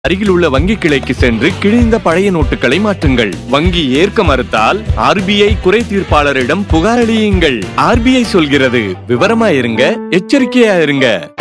அருகில் உள்ள வங்கி கிளைக்கு சென்று கிழிந்த பழைய நோட்டுகளை மாற்றுங்கள். வங்கி ஏற்க மறுத்தால் RBI குறை தீர்ப்பாளரிடம் புகார் அளியுங்கள். RBI சொல்கிறது, விவரமா இருங்க, எச்சரிக்கையா இருங்க.